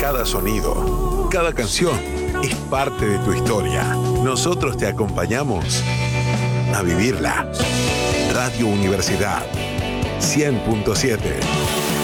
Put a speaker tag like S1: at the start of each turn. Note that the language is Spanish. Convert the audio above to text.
S1: cada sonido. Cada canción es parte de tu historia. Nosotros te acompañamos a vivirla. Radio Universidad 100.7.